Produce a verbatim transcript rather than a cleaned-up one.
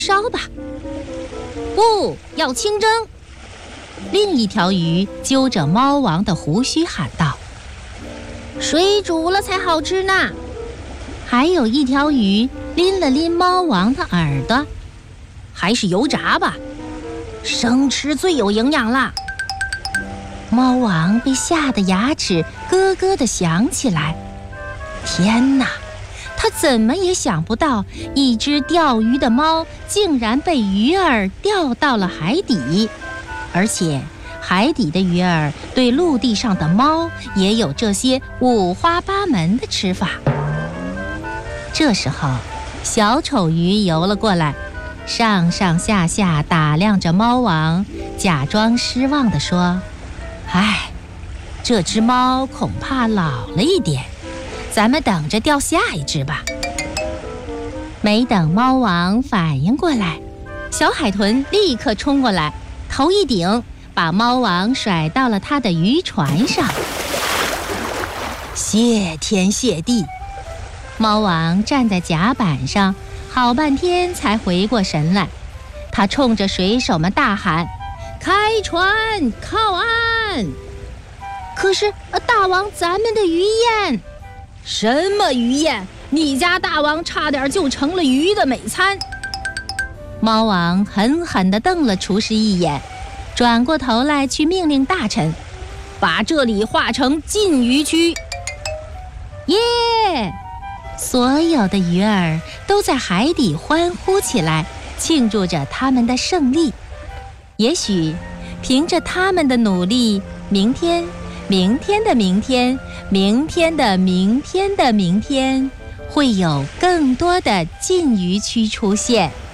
烧吧。不要清蒸。另一条鱼揪着猫王的胡须喊道：水煮了才好吃呢。还有一条鱼拎了拎猫王的耳朵：还是油炸吧，生吃最有营养啦。猫王被吓得牙齿咯咯地响起来。天哪，他怎么也想不到，一只钓鱼的猫竟然被鱼儿钓到了海底，而且海底的鱼儿对陆地上的猫也有这些五花八门的吃法。这时候，小丑鱼游了过来，上上下下打量着猫王，假装失望地说：唉，这只猫恐怕老了一点，咱们等着钓下一只吧。没等猫王反应过来，小海豚立刻冲过来，头一顶，把猫王甩到了他的渔船上。谢天谢地！猫王站在甲板上，好半天才回过神来。他冲着水手们大喊：开船，靠岸！可是，大王，咱们的鱼宴……什么鱼宴？你家大王差点就成了鱼的美餐。猫王狠狠地瞪了厨师一眼，转过头来去命令大臣，把这里划成禁渔区。耶！所有的鱼儿都在海底欢呼起来，庆祝着他们的胜利。也许凭着他们的努力，明天明天的明天明天的明天的明天会有更多的禁渔区出现。